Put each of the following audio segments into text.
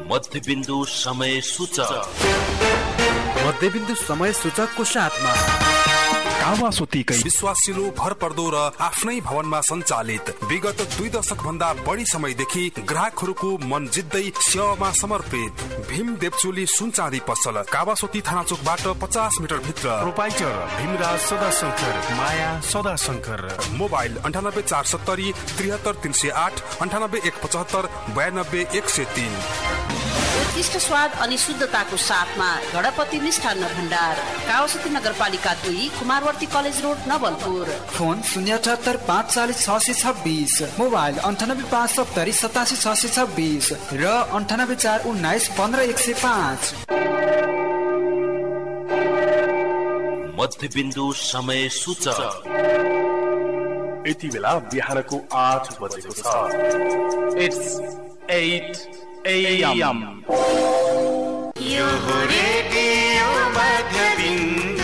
मध्यबिन्दु समय सूचक। मध्यबिन्दु समय सूचकको साथमा कावासोतीकै विश्वासिलो भरपर्दो र आफ्नै भवनमा सञ्चालित विगत 2 दशक भन्दा बढी समयदेखि ग्राहकहरूको मन जित्दै सेवामा समर्पित भीम देवचोली सुनचाँदी पसल कावासोती थाना चोकबाट 50 मिटर भित्र। प्रोपाइटर भीमराज सदाशंकर, माया सदाशंकर। मोबाइल 98470 73308 98175 92103। उत्कृष्ट स्वाद अनि शुद्धताको साथमा गणपति मिष्ठान्न भण्डार, कावासोती नगरपालिका 2, Kumarwarti college road, Nawalpur. Phone 078 540 626, mobile 98 570 87 626 र 98 419 15 105। मध्यबिन्दु समय सूचक। यति बेला बिहानको 8 बजेको छ। It's 8 AM. यो रेडियो मध्यबिन्दु।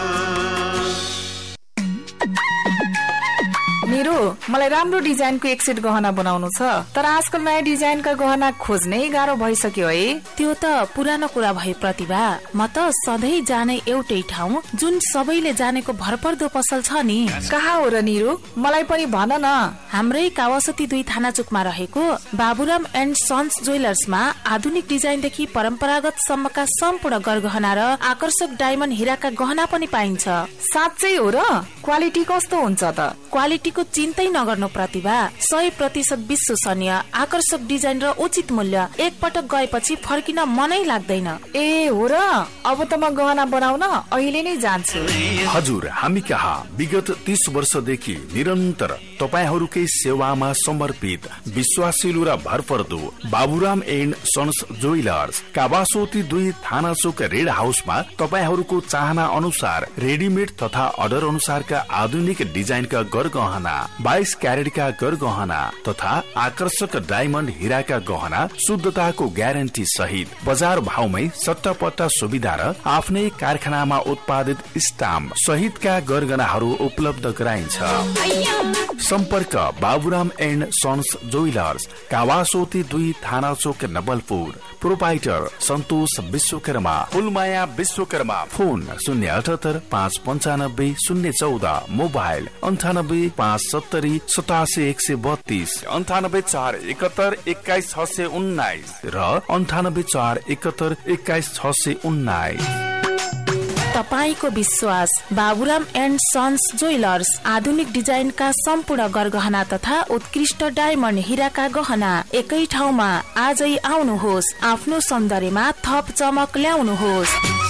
मेरो मलाई राम्रो डिजाइनको एक सेट गहना बनाउनु छ, तर आजकल नयाँ डिजाइनका गहना खोज्नै गाह्रो भइसक्यो है। त्यो त पुरानो कुरा भए प्रतिभा। म त सधैँ जाने एउटै ठाउँ जुन सबैले जानेको भरपर्दो पसल छ नि। कहाँ हो र निरु, मलाई पनि भन न। हाम्रै कावासोती 2 थाना चोकमा रहेको बाबुराम एन्ड सन्स ज्वेलर्समा आधुनिक डिजाइनदेखि परम्परागत सम्मका सम्पूर्ण गरगहना र आकर्षक डायमन्ड हिराका गहना पनि पाइन्छ। साँच्चै हो र? क्वालिटी कस्तो हुन्छ त? क्वालिटीको चिन्तै नगर्नु प्रतिभा। 100% विश्वसनीय, आकर्षक डिजाइन र उचित मूल्य। एक पटक गएपछि फर्किन मनै लाग्दैन। ए हो र? अब त म गहना बनाउन अहिले नै जान्छु। हजुर, हामी कहाँ विगत 30 वर्षदेखि निरन्तर तपाईहरूकै सेवामा समर्पित विश्वासिलो र भरपर्दो Baburam and sons jewellers Kawasoti 2 थाना चोक रेड हाउसमा तपाईहरूको चाहना अनुसार रेडिमेड तथा अर्डर अनुसारका आधुनिक डिजाइनका गरगहना, 22 क्यारेटका गरगहना तथा आकर्षक डायमन्ड हिराका गहना शुद्धताको ग्यारेन्टी सहित बजार भावमै सट्टापट्टा सुविधा र आफ्नै कारखानामा उत्पादित स्टाम्प सहितका गरगहनाहरू उपलब्ध गराइन्छ। सम्पर्क Baburam and sons jewellers Kawasoti 2 थाना चोक नवलपुर। प्रोपाइटर सन्तोष विश्वकर्मा, फुलमाया विश्वकर्मा। फोन 078 595 014, मोबाइल 98 570 87 132, 98 471 21 619 र 98 471 21 619। तपाईको विश्वास बाबुराम एन्ड सन्स ज्वेलर्स आधुनिक डिजाइनका सम्पूर्ण गरगहना तथा उत्कृष्ट डायमन्ड हिराका गहना एकै ठाउँमा। आजै आउनुहोस्, आफ्नो सौन्दर्यमा थप चमक ल्याउनुहोस्।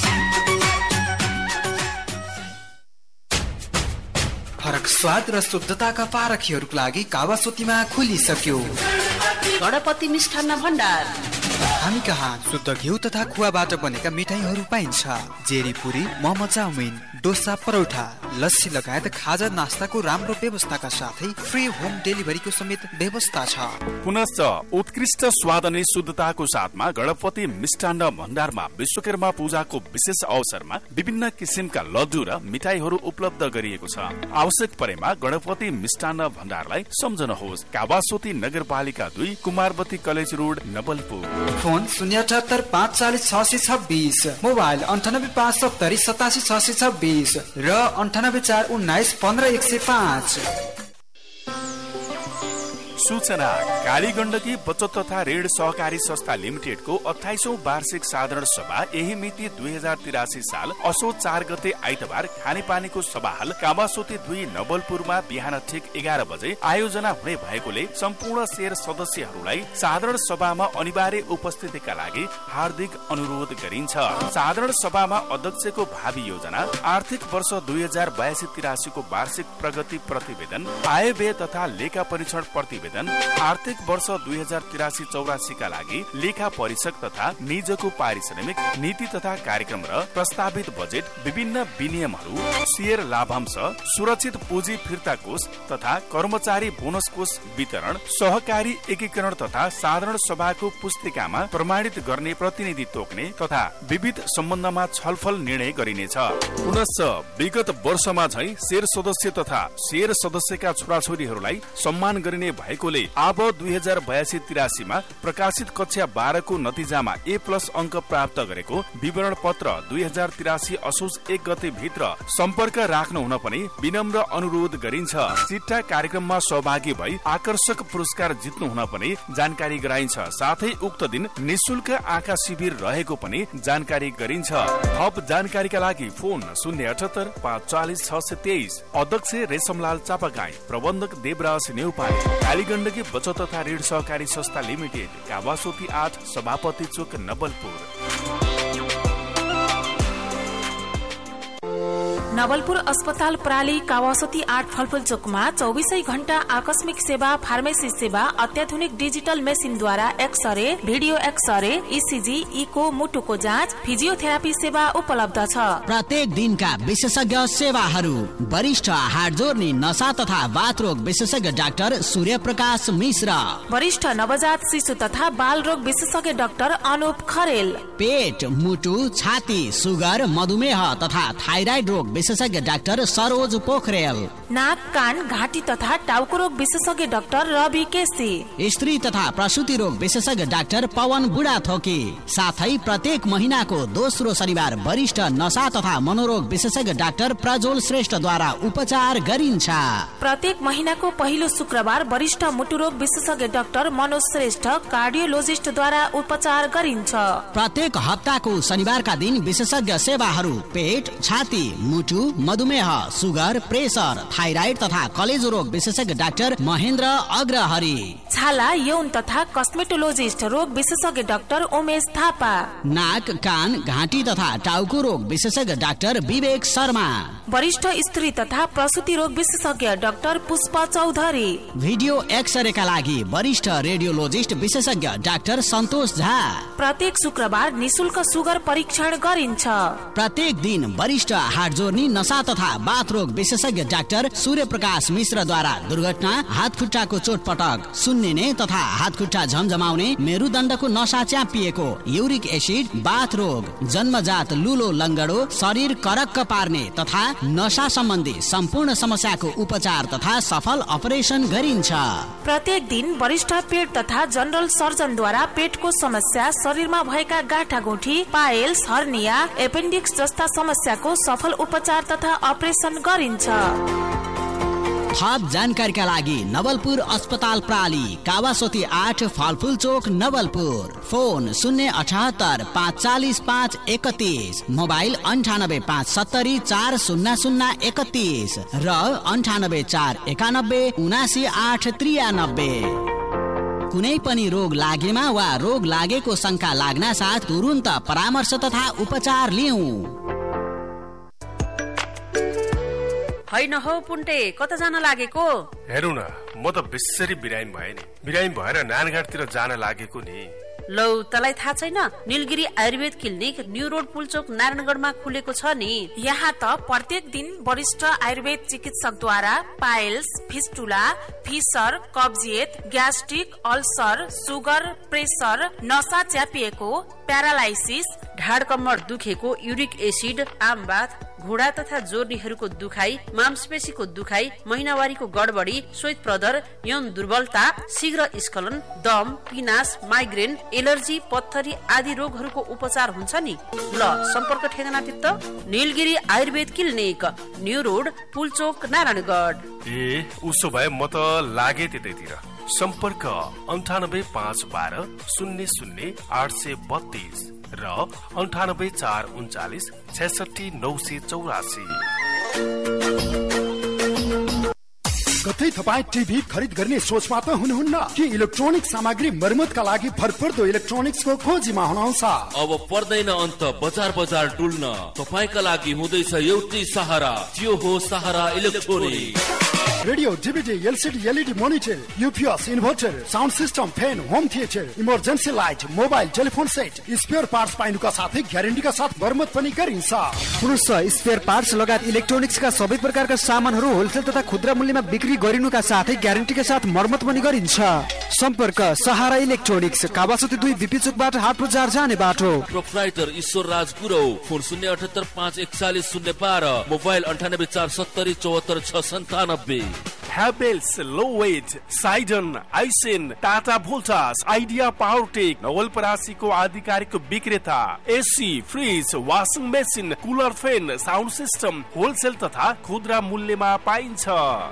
फरक स्वाद र शुद्धताका पारखीहरूको लागि कावासोतीमा खुलिसक्यो गणपति मिष्ठान्न भण्डार। हामी कहाँ शुद्ध घिउ तथा खुवाबाट बनेका मिठाईहरू पाइन्छ। जेरी पुरी, मोमो चाउमिन, डोसा, परौठा, लस्सी लगायत खाजा नास्ताको राम्रो व्यवस्थाका साथै फ्री होम डेलिभरीको समेत व्यवस्था छ। पुनश्च उत्कृष्ट स्वाद अनि शुद्धताको साथमा गणपति मिष्ठान्न भण्डारमा विश्वकर्मा पूजाको विशेष अवसरमा विभिन्न किसिमका लड्डु र मिठाईहरू उपलब्ध गरिएको छ। आवश्यक परेमा गणपति मिष्ठान्न भण्डारलाई सम्झनुहोस्। कावासोती नगरपालिका 2, Kumarwarti college road, Nawalpur. Phone 078 540 626, mobile 98 570 87 626 र 98 419 15 105। सूचना काली गण्डकी बचत तथा ऋण सहकारी संस्था लिमिटेडको 28औं वार्षिक साधारण सभा यही मिति 2083 साल असोज 4 गते आइतबार खानेपानीको सभाहाल कावासोती 2 नवलपुरमा बिहान ठिक 11 बजे आयोजना हुने भएकोले सम्पूर्ण शेयर सदस्यहरूलाई साधारण सभामा अनिवार्य उपस्थितिका लागि हार्दिक अनुरोध गरिन्छ। साधारण सभामा अध्यक्षको भावी योजना, आर्थिक वर्ष 2082-83 को वार्षिक प्रगति प्रतिवेदन, आय व्यय तथा लेखा परीक्षण प्रतिवेदन, आर्थिक वर्ष 2083-84 का लागि लेखा परीक्षक तथा निजको पारिश्रमिक नीति तथा कार्यक्रम र प्रस्तावित बजेट, विभिन्न विनियमहरू, शेयर लाभांश, सुरक्षित पुँजी फिर्ता कोष तथा कर्मचारी बोनस कोष वितरण, सहकारी एकीकरण तथा साधारण सभाको पुस्तिकामा प्रमाणित गर्ने प्रतिनिधि तोक्ने तथा विविध सम्बन्धमा छलफल निर्णय गरिनेछ। पुनश्च विगत वर्षमा झै शेयर सदस्य तथा शेयर सदस्यका छोराछोरीहरूलाई सम्मान गरिने भएको भएकोले अब 2082-83 मा प्रकाशित कक्षा 12 को नतिजामा A+ अंक प्राप्त गरेको विवरण पत्र 2083 असोज 1 गते भित्र सम्पर्क राख्नु हुन पनि विनम्र अनुरोध गरिन्छ। चिट्ठा कार्यक्रममा सहभागी भई आकर्षक पुरस्कार जित्नु हुन पनि जानकारी गराइन्छ। साथै उक्त दिन निशुल्क आँखा शिविर रहेको पनि जानकारी गरिन्छ। थप जानकारीका लागि फोन 078 540 623। अध्यक्ष रेशमलाल चापागाई, प्रबन्धक देवराज नेउपाने, कालीगण्डकी बचत तथा ऋण सहकारी संस्था लिमिटेड, कावासोती 8, सभापति चोक, नवलपुर। नवलपुर अस्पताल प्राली कावासोती 8 फलफुल चोकमा 24 घण्टा आकस्मिक सेवा, फार्मेसी सेवा, अत्याधुनिक digital मेसिनद्वारा x-ray, video x-ray, ECG, eco, मुटुको जाँच, फिजियोथेरापी सेवा उपलब्ध छ। प्रत्येक दिनका विशेषज्ञ सेवाहरू। वरिष्ठ हाड जोर्नी, नसा तथा बाथ रोग विशेषज्ञ डाक्टर सूर्य प्रकाश मिश्र। वरिष्ठ नवजात शिशु तथा बाल रोग विशेषज्ञ डाक्टर अनुप खरेल। पेट, मुटु, छाती, सुगर, मधुमेह तथा थाइराइड रोग विशेषज्ञ डाक्टर सरोज पोखरेल। नाक, कान, घाँटी तथा टाउको रोग विशेषज्ञ डाक्टर रवि केसी। स्त्री तथा प्रसूति रोग विशेषज्ञ डाक्टर पवन बुढाथोकी। साथै प्रत्येक महिनाको दोस्रो शनिबार वरिष्ठ नशा तथा मनोरोग विशेषज्ञ डाक्टर प्रज्वल श्रेष्ठद्वारा उपचार गरिन्छ। प्रत्येक महिनाको पहिलो शुक्रबार वरिष्ठ मुटु रोग विशेषज्ञ डाक्टर मनोज श्रेष्ठ, कार्डियोलोजिस्टद्वारा उपचार गरिन्छ। प्रत्येक हप्ताको शनिबारका दिन विशेषज्ञ सेवाहरू पेट, छाती, मुटु, मधुमेह, सुगर, प्रेसर, थाइराइड तथा कलेजो रोग विशेषज्ञ डाक्टर महेन्द्र अग्रहरि। छाला, यौन तथा कस्मेटोलोजिस्ट रोग विशेषज्ञ डाक्टर उमेश थापा। नाक, कान, घाँटी तथा टाउको रोग विशेषज्ञ डाक्टर विवेक शर्मा। वरिष्ठ स्त्री तथा प्रसूति रोग विशेषज्ञ डाक्टर पुष्प चौधरी। भिडियो एक्सरेका लागि वरिष्ठ रेडियोलोजिस्ट विशेषज्ञ डाक्टर सन्तोष झा। प्रत्येक शुक्रबार निशुल्क सुगर परीक्षण गरिन्छ। प्रत्येक दिन वरिष्ठ हाड जोर्नी, नशा तथा बाथ रोग विशेषज्ञ डाक्टर सूर्य प्रकाश मिश्रद्वारा दुर्घटना, हात खुट्टाको चोटपटक, सुन्निने तथा हात खुट्टा झमझमाउने, मेरुदण्डको नशा च्यापिएको, युरिक एसिड, बाथ रोग, जन्मजात लुलो लङ्गडो, शरीर करक्क पार्ने तथा नशा सम्बन्धी सम्पूर्ण समस्याको उपचार तथा सफल अपरेसन गरिन्छ। प्रत्येक दिन वरिष्ठ पेट तथा जनरल सर्जनद्वारा पेटको समस्या, शरीरमा भएका गाँठागुठी, पाइल्स, हर्निया, एपेन्डिक्स जस्ता समस्याको सफल उपचार तथा अपरेसन गरिन्छ। थप जानकारीका लागि नवलपुर अस्पताल प्राली, कावासोती 8, फलफुल चोक, नवलपुर। फोन 078 540 531, मोबाइल 98 570 40031 र 98 491 79 893। कुनै पनि रोग लागेमा वा रोग लागेको शंका लाग्न साथ तुरुन्त परामर्श तथा उपचार लिऊ। हैन हौ पुन्टे, कता जान लागेको? हेरौ न, म त बेसरी बिरामी भए नि। बिरामी भएर नानघाटतिर जान लागेको नि। लौ, तलाई थाहा छैन? Nilgiri Ayurveda clinic new road Pulchowk नारायणगढमा खुलेको छ नि। यहाँ त प्रत्येक दिन वरिष्ठ आयुर्वेद चिकित्सकद्वारा पाइल्स, फिस्टुला, फिसर, कब्जियत, ग्यास्ट्रिक, अल्सर, सुगर, प्रेसर, नसा च्यापिएको, प्यारालाइसिस, ढाड कम्मर दुखेको, युरिक एसिड, आमबाथ, घुँडा तथा जोर्नीहरूको दुखाइ, मांसपेशीको दुखाइ, महिनावारीको गडबडी, श्वेत प्रदर, यौन दुर्बलता, शीघ्र स्खलन, दम, पिनास, माइग्रेन, एलर्जी, पत्थरी आदि रोगहरूको उपचार हुन्छ नि। ल, सम्पर्क ठेगाना तित्त Nilgiri Ayurveda clinic, new road, Pulchowk, Narayangarh. ए, उसो भए म त लागे त्यतैतिर। सम्पर्क 98 512 00 832 र 98 439 66 984। कतै तपाई टिभी खरिद गर्ने सोचमा त हुनुहुन्न कि इलेक्ट्रोनिक सामग्री मर्मतका लागि भरपर्दो इलेक्ट्रोनिक्सको खोजीमा हुनुहुन्छ? अब पर्दैन अन्त बजार डुल्न। तपाईका लागि हुँदैछ एउटै सहारा, त्यो हो सहारा electronics. Radio, DVD, LCD, LED monitor, UPS, inverter, sound system, fan, home theatre, emergency light, mobile, telephone set, spare parts पाइनुका साथै ग्यारेन्टीका साथ मर्मत पनि गरिन्छ। पुरुष स्पेयर पार्ट्स लगायत इलेक्ट्रोनिक्सका सबै प्रकारका सामानहरू होलसेल तथा खुद्रा मूल्यमा बिक्री गरिनुका साथै ग्यारेन्टीका साथ मर्मत पनि गरिन्छ। सम्पर्क सहारा इलेक्ट्रोनिक्स, कावासोती 2, बीपी चोकबाट हाट बजार जाने बाटो। प्रोप्राइटर ईश्वर राज गुरौ। Phone 078 541 012, mobile 98 470 74 697। ह्यावेल्स, Lovat, साइडन, आइसेन, Tata Voltas, idea Powertech, नवलपरासीको आधिकारिक विक्रेता। AC, fridge, washing machine, cooler, fan, sound system wholesale तथा खुद्रा मूल्यमा पाइन्छ।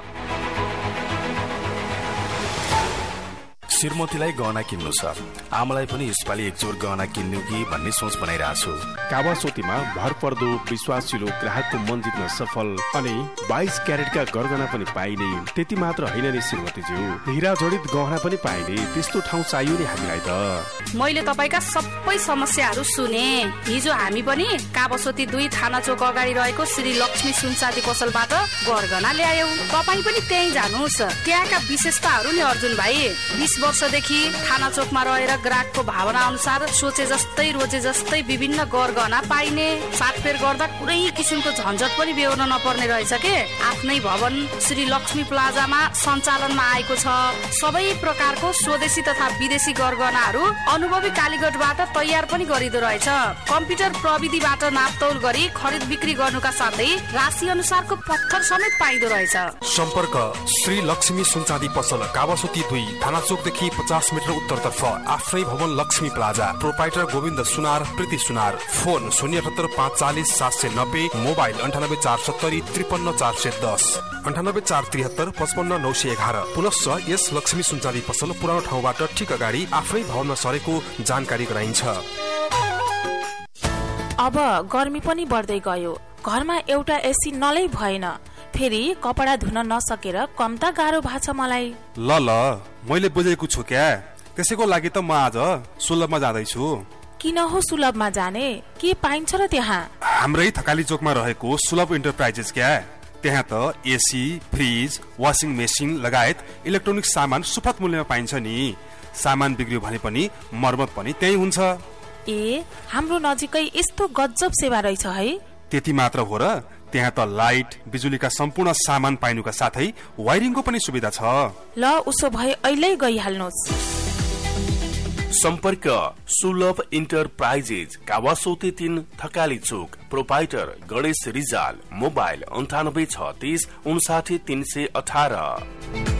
श्रीमतीलाई गहना किन्नु छ, आमालाई पनि यसपालि एक जोर गहना किन्नु कि भन्ने सोच बनाइरहेको छु। कावासोतीमा भरपर्दो विश्वासिलो ग्राहकको मन जित्न सफल अनि 22 क्यारेटका गरगहना पनि पाइने। त्यति मात्र होइन नि श्रीमतीज्यू, हिरा जडित गहना पनि पाइने। त्यस्तो ठाउँ चाहियो नि हामीलाई त। मैले तपाईका सबै समस्याहरू सुने। हिजो हामी पनि कावासोती 2 थाना चोक अगाडि रहेको श्री लक्ष्मी सुनचाँदी पसलबाट गरगहना ल्यायौ। तपाई पनि त्यही जानुहोस्। त्यहाँका विशेषताहरू नि अर्जुन भाइ, 20 वर्षदेखि थाना चोकमा रहेर ग्राहकको भावना अनुसार सोचे जस्तै रोजे जस्तै विभिन्न गरगहना पाइने। साटफेर गर्दा कुनै किसिमको झन्झट पनि बेहोर्न नपर्ने रहेछ के। आफ्नै भवन श्री लक्ष्मी प्लाजामा सञ्चालनमा आएको छ। सबै प्रकारको स्वदेशी तथा विदेशी गरगहनाहरू अनुभवी कालीगढबाट तयार पनि गरिदो रहेछ। कम्प्युटर प्रविधिबाट नापतौल गरी खरिद बिक्री गर्नुका साथै राशि अनुसारको पत्थर समेत पाइदो रहेछ। सम्पर्क श्री लक्ष्मी सुनचाँदी पसल, कावासोती 2 थाना चोकदेखि 50 मिटर उत्तरतर्फ, आफ्नै भवन लक्ष्मी प्लाजा। प्रोपाइटर गोविन्द सुनार, प्रीति सुनार। Phone 078 540 790, mobile 98 470 53 410, 98 473 55 911। पुनश्च यस लक्ष्मी सुनचाँदी पसल पुरानो ठाउँबाट ठिक अगाडि आफ्नै भवनमा सरेको जानकारी गराइन्छ। अब गर्मी पनि बढ्दै गयो, घरमा एउटा एसी नलै भएन। फेरि कपडा धुन नसकेर कम्ता गाह्रो भएको छ मलाई। ल मैले बुझेको छु क्या, त्यसैको लागि त म आज सुलभमा जाँदैछु। किन हो सुलभमा जाने, के पाइन्छ र त्यहाँ? हाम्रै थकाली चोकमा रहेको सुलभ इन्टरप्राइजेस क्या। त्यहाँ त एसी, फ्रिज, वाशिङ मेसिन लगायत इलेक्ट्रोनिक सामान सुपथ मूल्यमा पाइन्छ नि। सामान बिग्रियो भने पनि मर्मत पनि त्यही हुन्छ। ए, हाम्रो नजिकै यस्तो गजब सेवा रहेछ है। त्यति मात्र हो र, त्यहाँ त लाइट, बिजुलीका सम्पूर्ण सामान पाइनुका साथै वायरिङको पनि सुविधा छ। ल उसो भए अहिले गइहाल्नुहोस्। सम्पर्क सुलभ इन्टरप्राइजेज, कावासोती 3 थकाली चोक। प्रोपाइटर गणेश रिजाल। मोबाइल 98 36 59 318।